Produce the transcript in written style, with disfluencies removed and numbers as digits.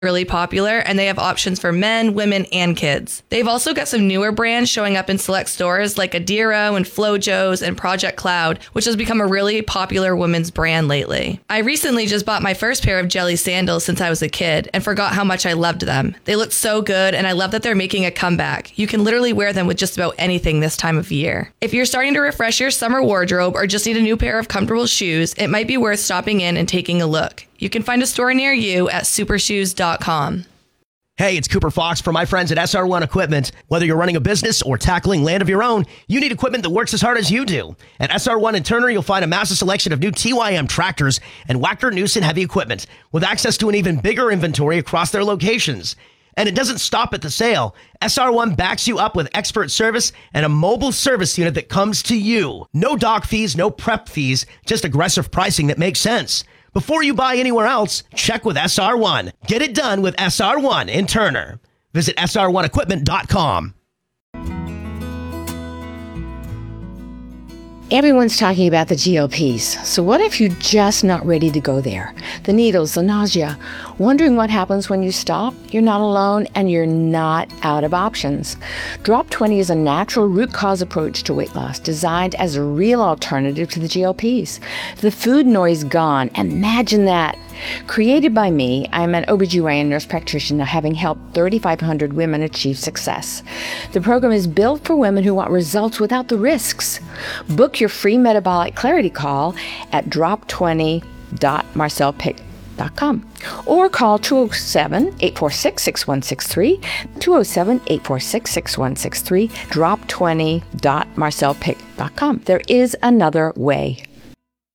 really popular, and they have options for men, women, and kids. They've also got some newer brands showing up in select stores like Adiro and FloJo's and Project Cloud, which has become a really popular women's brand lately. I recently just bought my first pair of Jelly sandals since I was a kid and forgot how much I loved them. They look so good, and I love that they're making a comeback. You can literally wear them with just about anything this time of year. If you're starting to refresh your summer wardrobe or just need a new pair of comfortable shoes, it might be worth stopping in and taking a look. You can find a store near you at supershoes.com. Hey, it's Cooper Fox from my friends at SR1 Equipment. Whether you're running a business or tackling land of your own, you need equipment that works as hard as you do. At SR1 in Turner, you'll find a massive selection of new TYM tractors and Wachter-Neuson heavy equipment with access to an even bigger inventory across their locations. And it doesn't stop at the sale. SR1 backs you up with expert service and a mobile service unit that comes to you. No dock fees, no prep fees, just aggressive pricing that makes sense. Before you buy anywhere else, check with SR1. Get it done with SR1 in Turner. Visit sr1equipment.com. Everyone's talking about the GLPs, so what if you're just not ready to go there? The needles, the nausea, wondering what happens when you stop? You're not alone, and you're not out of options. Drop 20 is a natural root cause approach to weight loss, designed as a real alternative to the GLPs. The food noise gone, imagine that. Created by me, I'm an OBGYN nurse practitioner having helped 3,500 women achieve success. The program is built for women who want results without the risks. Book your free metabolic clarity call at drop20.marcelpick.com or call 207-846-6163, 207-846-6163, drop20.marcelpick.com. There is another way.